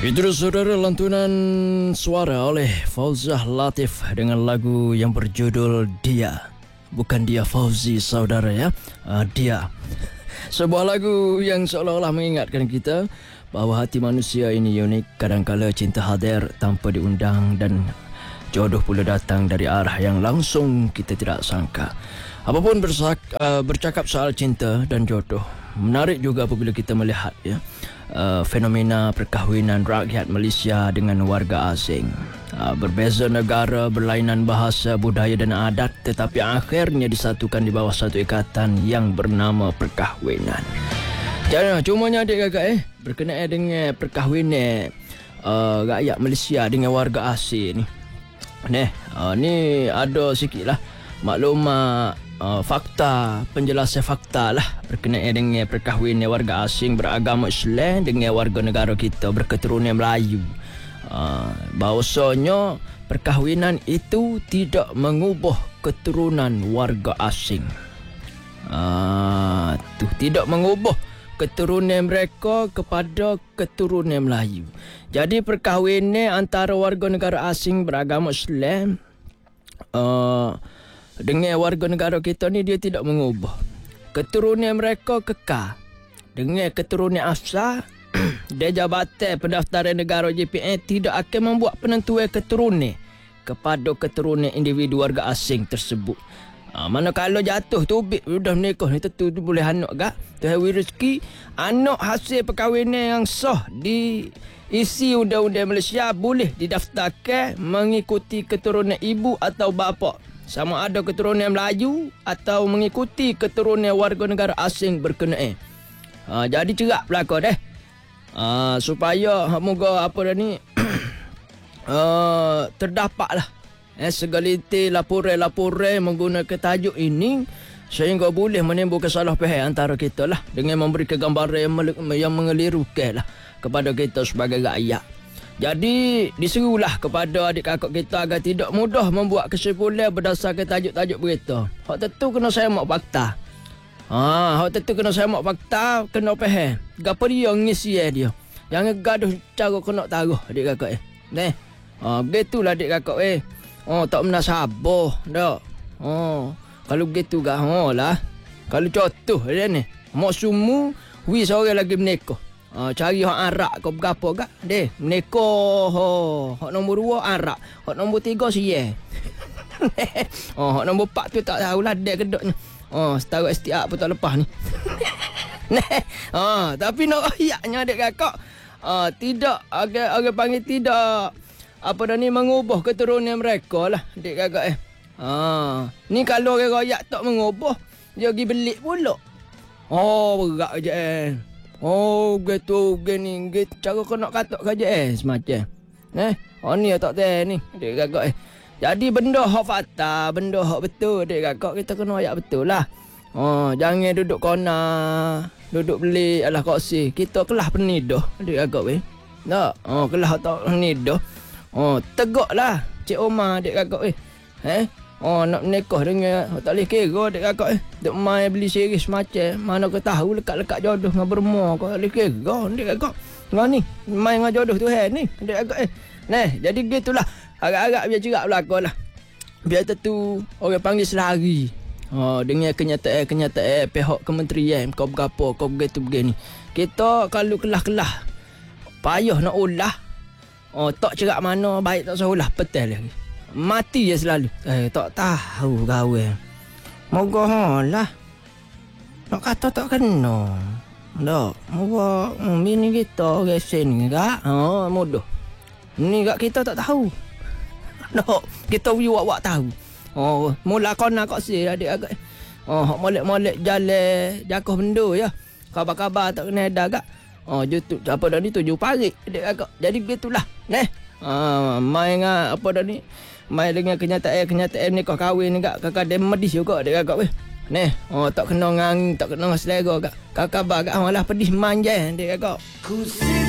Itu saudara lantunan suara oleh Fauzah Latif dengan lagu yang berjudul Dia. Bukan Dia Fauzi saudara ya, Dia. Sebuah lagu yang seolah-olah mengingatkan kita bahawa hati manusia ini unik. Kadangkala cinta hadir tanpa diundang dan jodoh pula datang dari arah yang langsung kita tidak sangka. Apapun bercakap soal cinta dan jodoh, menarik juga apabila kita melihat fenomena perkahwinan rakyat Malaysia dengan warga asing. Berbeza negara, berlainan bahasa, budaya dan adat, tetapi akhirnya disatukan di bawah satu ikatan yang bernama perkahwinan. Cumanya adik kakak berkenaan dengan perkahwinan rakyat Malaysia dengan warga asing ni. Ni ada sikit lah maklumat, fakta, penjelasan fakta lah berkenaan dengan perkahwinan warga asing beragama Islam dengan warga negara kita berketurunan Melayu. Bahawasanya perkahwinan itu tidak mengubah keturunan warga asing. Tidak mengubah keturunan mereka kepada keturunan Melayu. Jadi perkahwinan antara warga negara asing beragama Islam dengan warga negara kita ni, dia tidak mengubah. Keturunan mereka kekal. Dengan keturunan asal, dia Jabatan Pendaftaran Negara JPN tidak akan membuat penentuan keturunan kepada keturunan individu warga asing tersebut. Manakala jatuh tubik sudah menikah ni, tentu boleh anak gak. Tuhan rezeki anak hasil perkahwinan yang sah di isi undang-undang Malaysia boleh didaftarkan mengikuti keturunan ibu atau bapa, sama ada keturunan Melayu atau mengikuti keturunan warga negara asing berkenaan. Jadi cerak pelakon supaya moga apa dah ni terdapatlah segelintir laporan-laporan menggunakan tajuk ini sehingga boleh menimbulkan salah faham antara kita lah, dengan memberikan gambaran yang mengelirukan lah kepada kita sebagai rakyat. Jadi diserulah kepada adik kakak kita agar tidak mudah membuat kesimpulan berdasarkan tajuk-tajuk berita. Hak tentu kena semak fakta. Kena faham gapo dia ngisi dia. Jangan gaduh cara kena taruh adik kakak begitulah adik kakak tak menasabah dak. Kalau begitu gak lah. Kalau contoh dia ni, mak sumu wi seorang lagi menikah. Cari hak arak kau berapa gak? Menikah. Hak nombor 2 arak. Hak nombor 3 siye. Hak nombor 4 tu tak tahulah dek kedoknya. Setara STA pun tak lepas ni. Tapi nak ayatnya adik kakak. Tidak agak panggil tidak mengubah keturunan mereka lah adik kakak ni kalau orang royak tak mengubah, dia pergi belik pula. Berat je gitu gini gitu cara kau nak katak kerja semacam ni tak tahu ni adik kakak Jadi benda hak fakta, benda hak betul adik kakak, kita kena royak betul lah. Jangan duduk kona, duduk belik alah koksi. Kita kelah penidah adik kakak tak kelah tak penidah. Tegaklah Cik Omar adik kakak nak menikah dengan tak boleh kira adik kakak duk main beli series macam mana kau tahu lekat-lekat jodoh dengan bermua kau tak boleh kira adik kakak. Kau ni main dengan jodoh Tuhan ni adik kakak jadi gitulah, agak-agak biar cerak berlaku lah, biar tentu orang panggil selari dengan kenyataan pihak kementerian kau berapa kau begitu begini. Kita kalau kelah-kelah payah nak ulah tak cerak mana baik tak sahulah petal lagi. Mati je selalu. Tak tahu kawan. Moga lah. Nak kata tak kena. Tak. Moga bini kita resen ni kak. Mudah. Ni kak kita tak tahu. Tak. Kita wak tahu. Mula kona kak si adik agak. Molek-molek jalan jakoh benda ya. Kabar-kabar tak kena ada kak. YouTube apa dah ni 7 parit adik agak. Jadi begitulah. Main apa dah ni? Main dengan kenyataan nikah kahwin ni kak. Kakak dia medis juga adik kakak tak kena ngang, tak kena selera kak. Kakak kak malah pedih manja adik kakak.